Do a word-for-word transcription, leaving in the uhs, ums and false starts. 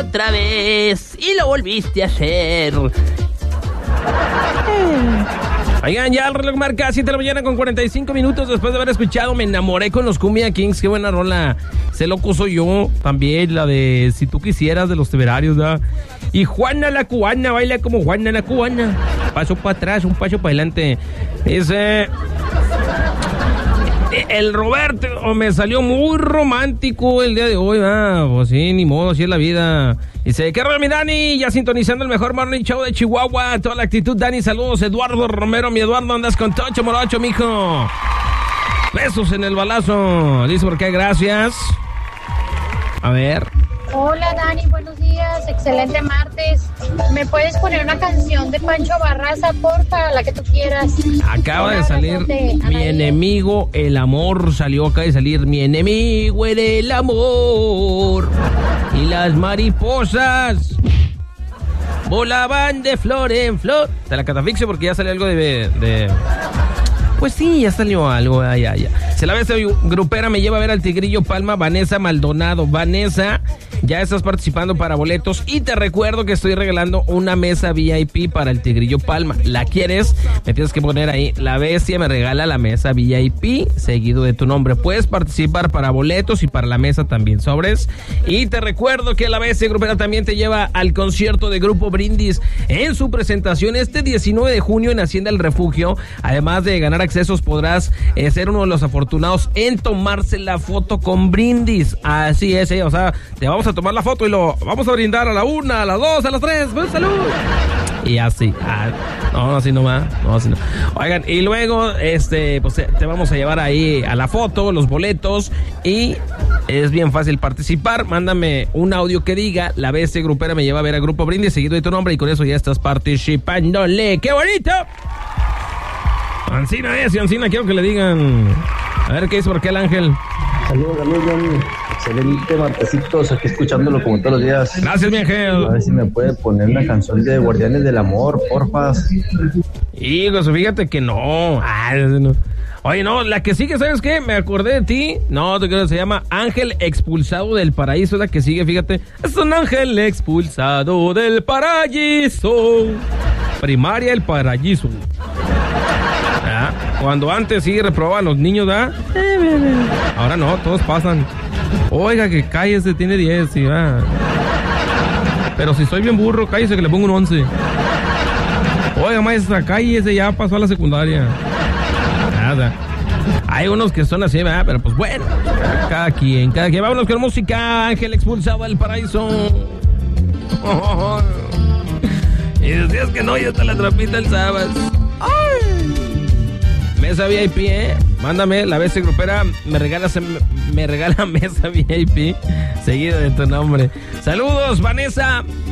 otra vez y lo volviste a hacer. Oigan, ya el reloj marca siete de la mañana con cuarenta y cinco minutos después de haber escuchado Me Enamoré con los Cumbia Kings. Qué buena rola. Ese loco soy yo. También la de Si Tú Quisieras de los Temerarios, ¿verdad? Y Juana la Cubana, baila como Juana la Cubana. Paso para atrás, un paso para adelante. Dice... El Roberto oh, me salió muy romántico el día de hoy, ah, pues sí, ni modo, así es la vida. Dice, ¿qué rollo, mi Dani? Ya sintonizando el mejor morning show de Chihuahua. Toda la actitud, Dani, saludos. Eduardo Romero, mi Eduardo, andas con Tocho Morocho, mijo. Besos en el balazo. Dice, ¿por qué? Gracias. A ver. Hola, Dani, buenos días. Excelente martes. ¿Me puedes poner una canción de Pancho Barraza, porfa? La que tú quieras. Acaba de salir Mi Enemigo, el amor. Salió, acaba de salir Mi Enemigo, el amor. Y las mariposas volaban de flor en flor. Te la catafixio porque ya salió algo de... de... Pues sí, ya salió algo, ya, ya, ya. Se la ve esta grupera, me lleva a ver al Tigrillo Palma, Vanessa Maldonado. Vanessa, ya estás participando para boletos y te recuerdo que estoy regalando una mesa V I P para el Tigrillo Palma. ¿La quieres? Me tienes que poner ahí, La Bestia me regala la mesa V I P seguido de tu nombre. Puedes participar para boletos y para la mesa también, sobres. Y te recuerdo que La Bestia grupera también te lleva al concierto de Grupo Brindis en su presentación este diecinueve de junio en Hacienda El Refugio. Además de ganar accesos, podrás eh, ser uno de los afortunados en tomarse la foto con Brindis. Así es, eh, o sea, te vamos a tomar la foto y lo vamos a brindar a la una, a las dos, a las tres. ¡Pues salud! Y así. Ah, no, así no va. No, así no. Oigan, y luego, este, pues te vamos a llevar ahí a la foto, los boletos, y es bien fácil participar. Mándame un audio que diga La Bestia Grupera me lleva a ver al Grupo Brindis seguido de tu nombre y con eso ya estás participándole. ¡Qué bonito! Ancina es, y Ancina quiero que le digan. A ver qué dice por qué el Ángel. Saludos, saludos, Johnny. Excelente martesitos, aquí escuchándolo como todos los días. Gracias, mi Ángel. A ver si me puede poner una canción de Guardianes del Amor, porfas. Hijos, fíjate que no. Ay, no. Oye, no, la que sigue, ¿sabes qué? Me acordé de ti. No, te creo, se llama Ángel Expulsado del Paraíso. La que sigue, fíjate. Es un ángel expulsado del paraíso. Primaria El Paraíso. ¿Ah? Cuando antes sí reprobaban los niños, ¿verdad? Ahora no, todos pasan. Oiga, que cállese, tiene diez, sí, va. Pero si soy bien burro, cállese que le pongo un once. Oiga, maestra, cállese, ya pasó a la secundaria. Nada. Hay unos que son así, ¿verdad? Pero pues bueno, cada quien, cada quien. Vámonos con música. Ángel Expulsado del Paraíso. Y decías que no, yo te la trapita el sábado. ¡Ay! Mesa V I P, ¿eh? Mándame, La Bestia Grupera me regala, me regala mesa V I P seguido de tu nombre. Saludos, Vanessa